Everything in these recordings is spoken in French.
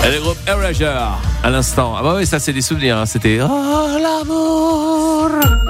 Et le groupe Erasure, à l'instant. Ah bah oui, ça c'est des souvenirs, hein. C'était oh l'amour.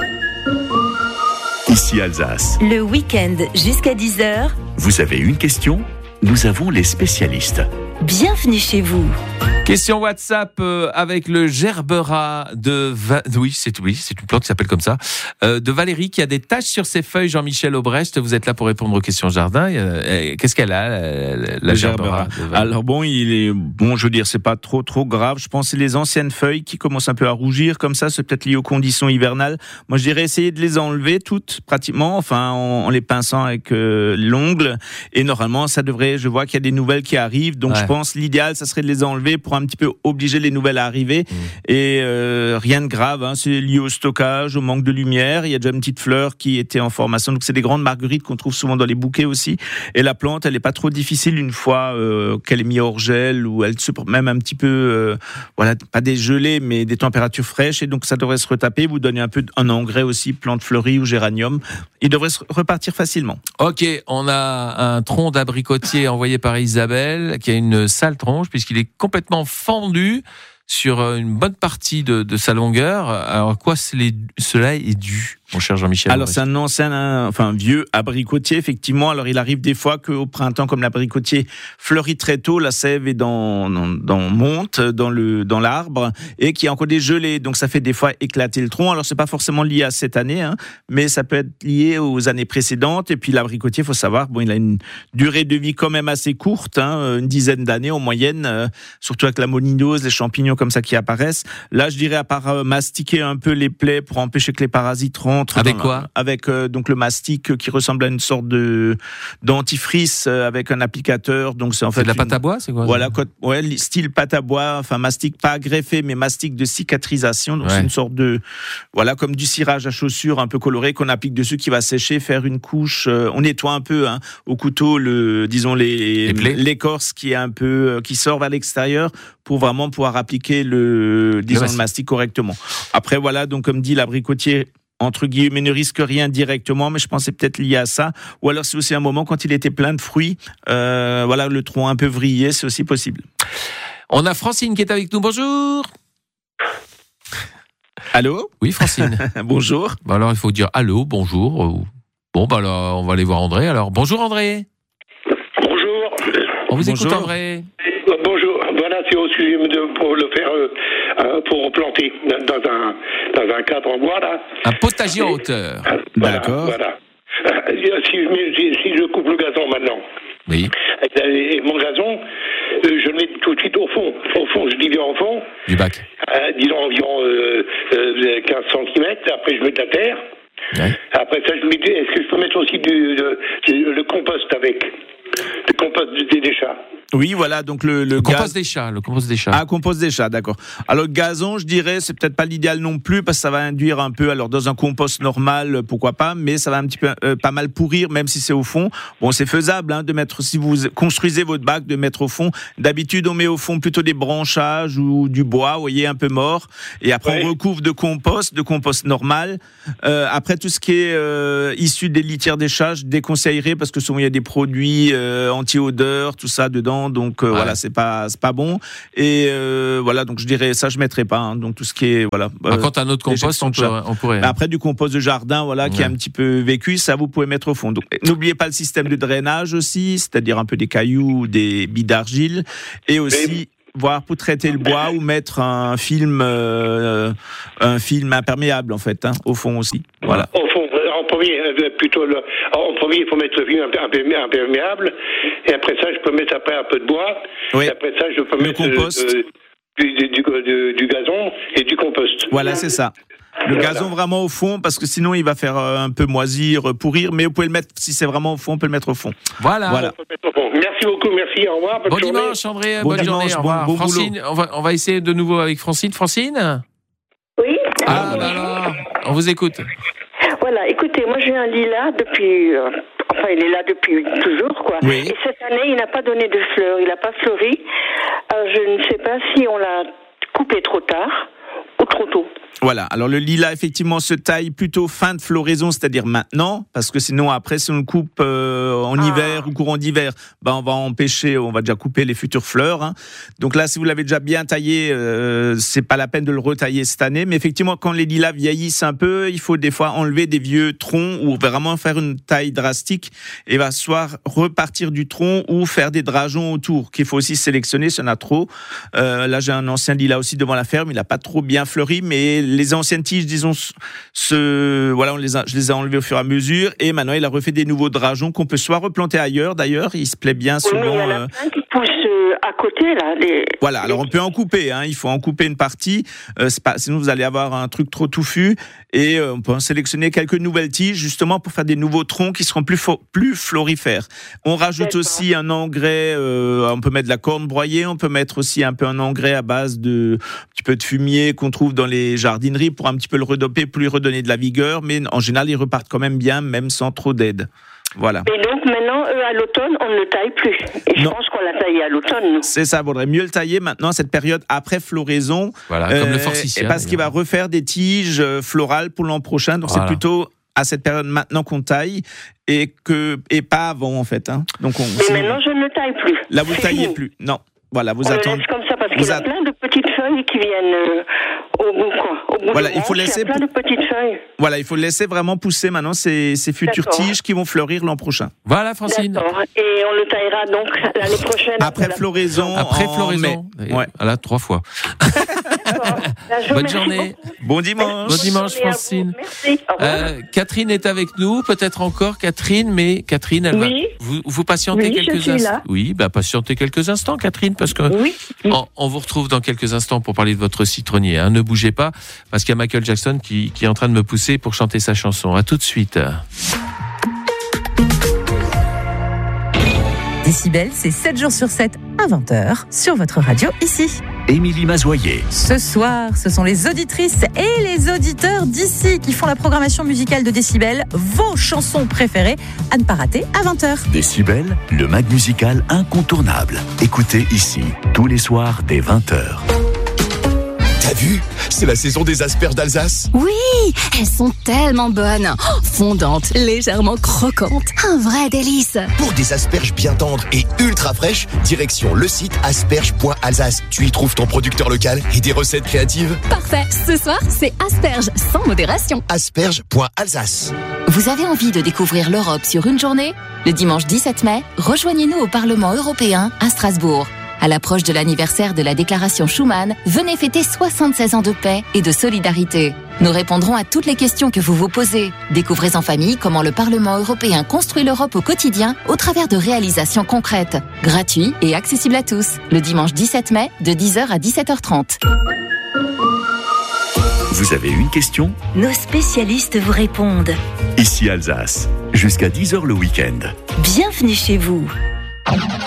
Ici Alsace. Le week-end jusqu'à 10h. Vous avez une question ? Nous avons les spécialistes. Bienvenue chez vous. Question WhatsApp avec le gerbera de... Oui, c'est une plante qui s'appelle comme ça. De Valérie qui a des taches sur ses feuilles. Jean-Michel Aubrecht, vous êtes là pour répondre aux questions jardin. Qu'est-ce qu'elle a, la gerbera? Alors bon, je veux dire, c'est pas trop grave. Je pense que c'est les anciennes feuilles qui commencent un peu à rougir comme ça. C'est peut-être lié aux conditions hivernales. Moi, je dirais essayer de les enlever toutes, pratiquement, en les pinçant avec l'ongle. Et normalement, ça devrait... Je vois qu'il y a des nouvelles qui arrivent. Donc, je pense l'idéal, ça serait de les enlever pour un petit peu obliger les nouvelles à arriver. Et rien de grave, hein, c'est lié au stockage, au manque de lumière. Il y a déjà une petite fleur qui était en formation, donc c'est des grandes marguerites qu'on trouve souvent dans les bouquets aussi. Et la plante, elle est pas trop difficile une fois qu'elle est mise hors gel, ou elle supporte même un petit peu, pas des gelées, mais des températures fraîches. Et donc ça devrait se retaper. Vous donnez un peu un engrais aussi, plante fleurie ou géranium. Il devrait se repartir facilement. Ok, on a un tronc d'abricotier envoyé par Isabelle qui a une sale tronche puisqu'il est complètement fendu sur une bonne partie de sa longueur. Alors, à quoi cela est dû, mon cher Jean-Michel? Alors, c'est un ancien, vieux abricotier, effectivement. Alors, il arrive des fois qu'au printemps, comme l'abricotier fleurit très tôt, la sève est monte dans l'arbre et qu'il y a encore des gelées. Donc, ça fait des fois éclater le tronc. Alors, c'est pas forcément lié à cette année, hein, mais ça peut être lié aux années précédentes. Et puis, l'abricotier, faut savoir, il a une durée de vie quand même assez courte, hein, une dizaine d'années en moyenne, surtout avec la molinose, les champignons comme ça qui apparaissent. Là, je dirais, à part mastiquer un peu les plaies pour empêcher que les parasites rentrent. Avec quoi? Avec donc le mastic qui ressemble à une sorte de dentifrice avec un applicateur. Donc c'est en fait de la pâte à bois, c'est quoi? Voilà, style pâte à bois, mastic pas greffé, mais mastic de cicatrisation. Donc c'est une sorte de comme du cirage à chaussures un peu coloré qu'on applique dessus, qui va sécher, faire une couche. On nettoie un peu au couteau l'écorce qui est un peu qui sort vers l'extérieur pour vraiment pouvoir appliquer le mastic correctement. Après donc comme dit, l'abricotier entre guillemets ne risque rien directement, mais je pense que c'est peut-être lié à ça. Ou alors c'est aussi un moment quand il était plein de fruits, le tronc un peu vrillé, c'est aussi possible. On a Francine qui est avec nous. Bonjour. Allô? Oui, Francine. Bonjour. Alors il faut dire allô, bonjour. Bon, alors on va aller voir André. Alors bonjour André. Bonjour. On vous écoute André. Bonjour. Voilà, c'est au sujet pour le faire pour planter dans un cadre en bois là. Un potager en hauteur. D'accord. Voilà. Si je coupe le gazon maintenant. Oui. Et mon gazon, je le mets tout de suite au fond. Au fond, je divise en fond. Du bac. Disons environ 15 cm. Après, je mets de la terre. Ouais. Après ça, je me dis, est-ce que je peux mettre aussi le compost avec? Le compost des chats. Oui, voilà, donc le compost des chats, le compost des chats. Ah, compost des chats, d'accord. Alors, le gazon, je dirais, c'est peut-être pas l'idéal non plus, parce que ça va induire un peu, alors dans un compost normal, pourquoi pas, mais ça va un petit peu, pas mal pourrir, même si c'est au fond. Bon, c'est faisable, de mettre, si vous construisez votre bac, de mettre au fond. D'habitude, on met au fond plutôt des branchages ou du bois, vous voyez, un peu mort. Et après, on recouvre de compost normal. Après, tout ce qui est issu des litières des chats, je déconseillerais, parce que souvent, il y a des produits anti-odeur, tout ça dedans. Donc c'est pas bon. Et donc je dirais ça, je mettrais pas. Donc tout ce qui est quand un autre compost, on pourrait. Après du compost de jardin, qui est un petit peu vécu, ça vous pouvez mettre au fond. Donc n'oubliez pas le système de drainage aussi, c'est-à-dire un peu des cailloux, des billes d'argile, et aussi pour traiter le bois ou mettre un film imperméable en fait, au fond aussi. Voilà. Au fond. En premier, il faut mettre le film imperméable, et après ça, je peux mettre un peu de bois, et après ça, je peux mettre du gazon et du compost. Voilà, c'est ça. Le gazon vraiment au fond, parce que sinon il va faire un peu moisir, pourrir, mais vous pouvez le mettre, si c'est vraiment au fond, on peut le mettre au fond. Voilà. Merci beaucoup, merci, au revoir. Bon dimanche André, bonne journée, au revoir. Bon Francine, on va essayer de nouveau avec Francine. Francine? Oui. On vous écoute. Voilà, écoutez, moi j'ai un lilas depuis... il est là depuis toujours, quoi. Oui. Et cette année, il n'a pas donné de fleurs, il n'a pas fleuri. Alors, je ne sais pas si on l'a coupé trop tard ou trop tôt. Voilà, alors le lilas effectivement se taille plutôt fin de floraison, c'est-à-dire maintenant, parce que sinon après si on le coupe en hiver ou courant d'hiver, on va déjà couper les futures fleurs. Hein. Donc là, si vous l'avez déjà bien taillé, c'est pas la peine de le retailler cette année. Mais effectivement, quand les lilas vieillissent un peu, il faut des fois enlever des vieux troncs ou vraiment faire une taille drastique et va soit repartir du tronc ou faire des drageons autour qu'il faut aussi sélectionner si on a trop. Là, j'ai un ancien lilas aussi devant la ferme, il a pas trop bien fleuri, mais les anciennes tiges, disons, je les ai enlevées au fur et à mesure, et maintenant il a refait des nouveaux drageons qu'on peut soit replanter ailleurs. D'ailleurs, il se plaît bien selon. Oui, il y en a plein qui poussent à côté là. Voilà, alors on peut en couper. Hein, il faut en couper une partie. Sinon vous allez avoir un truc trop touffu. Et on peut en sélectionner quelques nouvelles tiges justement pour faire des nouveaux troncs qui seront plus florifères. On rajoute aussi un engrais. On peut mettre de la corne broyée. On peut mettre aussi un peu un engrais à base de un petit peu de fumier qu'on trouve dans les jardineries pour un petit peu le redoper, pour lui redonner de la vigueur. Mais en général, ils repartent quand même bien, même sans trop d'aide. Voilà. Et donc maintenant, à l'automne, on ne le taille plus. Et je pense qu'on l'a taillé à l'automne. C'est ça, vaudrait mieux le tailler maintenant, cette période après floraison. Voilà, comme le forsythia. Parce qu'il va refaire des tiges florales pour l'an prochain. Donc c'est plutôt à cette période maintenant qu'on taille et pas avant en fait. Hein. Donc mais maintenant, je ne le taille plus. Là, vous ne taillez plus. Non. Voilà, vous attendez. On le laisse comme ça parce qu'il y a plein de petites feuilles qui viennent au bout, quoi. Au bout voilà, il faut laisser. Il y a plein de petites feuilles. Voilà, il faut le laisser vraiment pousser maintenant ces futures tiges qui vont fleurir l'an prochain. Voilà, Francine. D'accord. Et on le taillera donc l'année prochaine. Après floraison. Après floraison. Ouais. Voilà, 3 fois. Bonne journée. Bon dimanche. Bon dimanche, Francine. Merci. Catherine est avec nous, peut-être encore Catherine, mais Catherine, elle va. Vous patientez quelques instants. Oui, patientez quelques instants, Catherine, parce que on vous retrouve dans quelques instants pour parler de votre citronnier. Hein. Ne bougez pas, parce qu'il y a Michael Jackson qui est en train de me pousser pour chanter sa chanson. À tout de suite. Décibel, c'est 7 jours sur 7 à 20h sur votre radio ici. Émilie Mazoyer. Ce soir, ce sont les auditrices et les auditeurs d'ici qui font la programmation musicale de Décibel, vos chansons préférées à ne pas rater à 20h. Décibel, le mag musical incontournable. Écoutez ici, tous les soirs dès 20h. T'as vu ? C'est la saison des asperges d'Alsace. Oui, elles sont tellement bonnes. Fondantes, légèrement croquantes. Un vrai délice. Pour des asperges bien tendres et ultra fraîches, direction le site asperges.alsace. Tu y trouves ton producteur local et des recettes créatives. Parfait. Ce soir, c'est asperges sans modération. Asperges.alsace. Vous avez envie de découvrir l'Europe sur une journée ? Le dimanche 17 mai, rejoignez-nous au Parlement européen à Strasbourg. À l'approche de l'anniversaire de la déclaration Schuman, venez fêter 76 ans de paix et de solidarité. Nous répondrons à toutes les questions que vous vous posez. Découvrez en famille comment le Parlement européen construit l'Europe au quotidien au travers de réalisations concrètes. Gratuit et accessible à tous. Le dimanche 17 mai, de 10h à 17h30. Vous avez une question ? Nos spécialistes vous répondent. Ici Alsace, jusqu'à 10h le week-end. Bienvenue chez vous.